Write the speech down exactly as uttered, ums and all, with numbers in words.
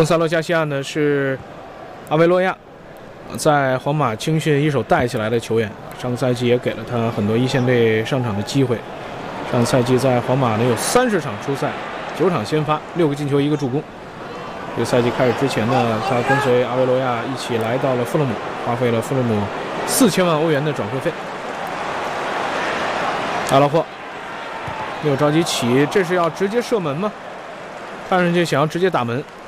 贡萨洛加西亚呢是阿维罗亚在皇马青训一手带起来的球员，上个赛季也给了他很多一线队上场的机会。上个赛季在皇马呢有三十场出赛，九场先发，六个进球，一个助攻。这个赛季开始之前呢，他跟随阿维罗亚一起来到了富勒姆，花费了富勒姆四千万欧元的转会费。阿拉霍没有着急起，这是要直接射门吗？看上去想要直接打门。